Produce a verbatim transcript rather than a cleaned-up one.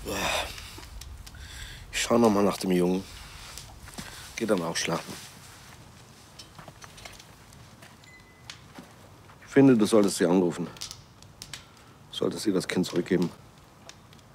Ich schaue noch mal nach dem Jungen. Geh dann auch schlafen. Ich finde, du solltest sie anrufen. Du solltest ihr das Kind zurückgeben.